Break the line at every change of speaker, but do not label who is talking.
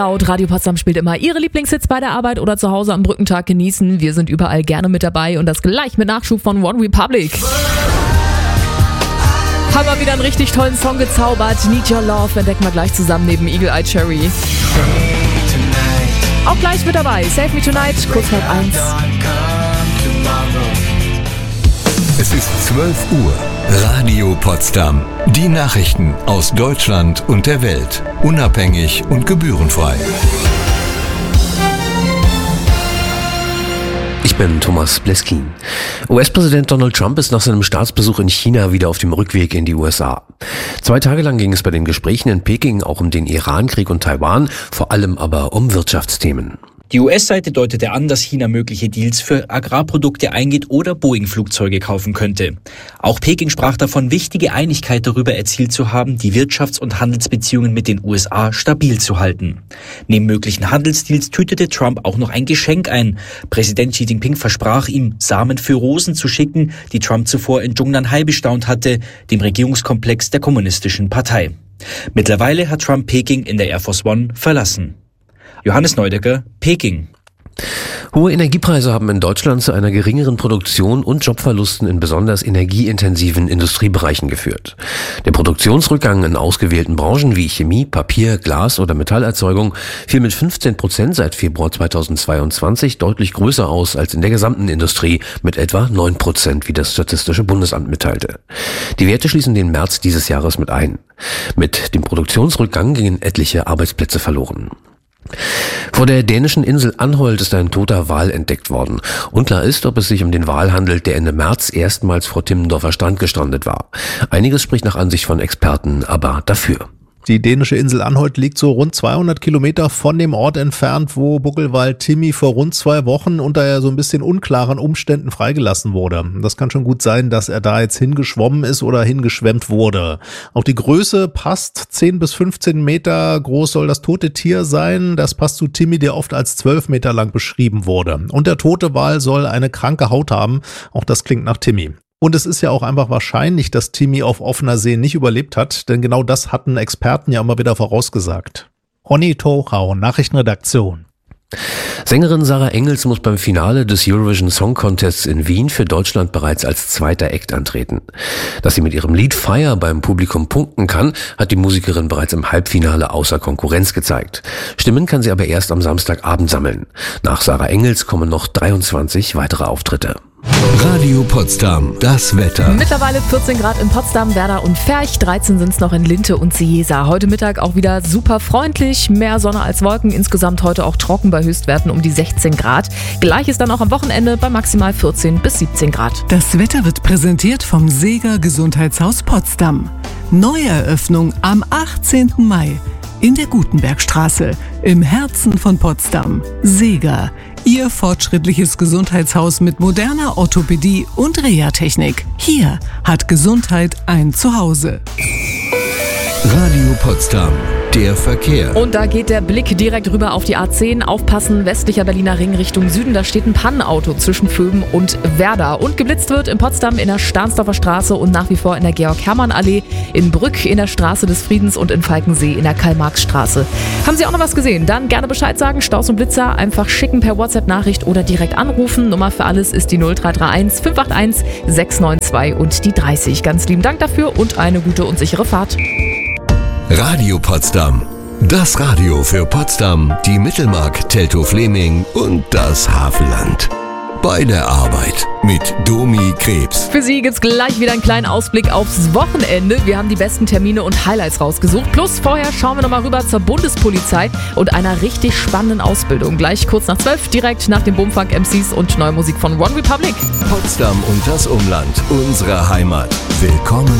Laut Radio Potsdam spielt immer ihre Lieblingshits bei der Arbeit oder zu Hause am Brückentag genießen. Wir sind überall gerne mit dabei und das gleich mit Nachschub von One Republic. Haben wir wieder einen richtig tollen Song gezaubert. Need Your Love entdecken wir gleich zusammen neben Eagle Eye Cherry. Auch gleich mit dabei. Save Me Tonight, kurz nach 1.
Es ist 12 Uhr. Radio Potsdam. Die Nachrichten aus Deutschland und der Welt. Unabhängig und gebührenfrei.
Ich bin Thomas Bleskin. US-Präsident Donald Trump ist nach seinem Staatsbesuch in China wieder auf dem Rückweg in die USA. 2 Tage lang ging es bei den Gesprächen in Peking auch um den Irankrieg und Taiwan, vor allem aber um Wirtschaftsthemen.
Die US-Seite deutete an, dass China mögliche Deals für Agrarprodukte eingeht oder Boeing-Flugzeuge kaufen könnte. Auch Peking sprach davon, wichtige Einigkeit darüber erzielt zu haben, die Wirtschafts- und Handelsbeziehungen mit den USA stabil zu halten. Neben möglichen Handelsdeals tütete Trump auch noch ein Geschenk ein. Präsident Xi Jinping versprach ihm, Samen für Rosen zu schicken, die Trump zuvor in Zhongnanhai bestaunt hatte, dem Regierungskomplex der Kommunistischen Partei. Mittlerweile hat Trump Peking in der Air Force One verlassen. Johannes Neudecker, Peking.
Hohe Energiepreise haben in Deutschland zu einer geringeren Produktion und Jobverlusten in besonders energieintensiven Industriebereichen geführt. Der Produktionsrückgang in ausgewählten Branchen wie Chemie, Papier, Glas oder Metallerzeugung fiel mit 15% seit Februar 2022 deutlich größer aus als in der gesamten Industrie mit etwa 9%, wie das Statistische Bundesamt mitteilte. Die Werte schließen den März dieses Jahres mit ein. Mit dem Produktionsrückgang gingen etliche Arbeitsplätze verloren. Vor der dänischen Insel Anholt ist ein toter Wal entdeckt worden. Unklar ist, ob es sich um den Wal handelt, der Ende März erstmals vor Timmendorfer Strand gestrandet war. Einiges spricht nach Ansicht von Experten aber dafür.
Die dänische Insel Anholt liegt so rund 200 Kilometer von dem Ort entfernt, wo Buckelwal Timmy vor rund 2 Wochen unter so ein bisschen unklaren Umständen freigelassen wurde. Das kann schon gut sein, dass er da jetzt hingeschwommen ist oder hingeschwemmt wurde. Auch die Größe passt. 10 bis 15 Meter groß soll das tote Tier sein. Das passt zu Timmy, der oft als 12 Meter lang beschrieben wurde. Und der tote Wal soll eine kranke Haut haben. Auch das klingt nach Timmy. Und es ist ja auch einfach wahrscheinlich, dass Timmy auf offener See nicht überlebt hat, denn genau das hatten Experten ja immer wieder vorausgesagt. Ronny Tochau, Nachrichtenredaktion.
Sängerin Sarah Engels muss beim Finale des Eurovision Song Contests in Wien für Deutschland bereits als zweiter Act antreten. Dass sie mit ihrem Lied Fire beim Publikum punkten kann, hat die Musikerin bereits im Halbfinale außer Konkurrenz gezeigt. Stimmen kann sie aber erst am Samstagabend sammeln. Nach Sarah Engels kommen noch 23 weitere Auftritte.
Radio Potsdam, das Wetter.
Mittlerweile 14 Grad in Potsdam, Werder und Ferch, 13 sind es noch in Linte und Ciesa. Heute Mittag auch wieder super freundlich, mehr Sonne als Wolken, insgesamt heute auch trocken bei Höchstwerten um die 16 Grad. Gleiches dann auch am Wochenende bei maximal 14 bis 17 Grad.
Das Wetter wird präsentiert vom Seeger Gesundheitshaus Potsdam. Neueröffnung am 18. Mai in der Gutenbergstraße im Herzen von Potsdam. Seeger. Ihr fortschrittliches Gesundheitshaus mit moderner Orthopädie und Reha-Technik. Hier hat Gesundheit ein Zuhause.
Radio Potsdam, der Verkehr.
Und da geht der Blick direkt rüber auf die A10. Aufpassen, westlicher Berliner Ring Richtung Süden. Da steht ein Pannenauto zwischen Vöben und Werder. Und geblitzt wird in Potsdam in der Stahnsdorfer Straße und nach wie vor in der Georg-Hermann-Allee, in Brück in der Straße des Friedens und in Falkensee in der Karl-Marx-Straße. Haben Sie auch noch was gesehen? Dann gerne Bescheid sagen. Staus und Blitzer einfach schicken per WhatsApp-Nachricht oder direkt anrufen. Nummer für alles ist die 0331 581 692 und die 30. Ganz lieben Dank dafür und eine gute und sichere Fahrt.
Radio Potsdam. Das Radio für Potsdam, die Mittelmark, Teltow-Fleming und das Havelland. Bei der Arbeit mit Domi Krebs.
Für Sie gibt's gleich wieder einen kleinen Ausblick aufs Wochenende. Wir haben die besten Termine und Highlights rausgesucht. Plus vorher schauen wir nochmal rüber zur Bundespolizei und einer richtig spannenden Ausbildung. Gleich kurz nach 12, direkt nach dem Bumfunk MCs und neue Musik von One Republic.
Potsdam und das Umland, unsere Heimat. Willkommen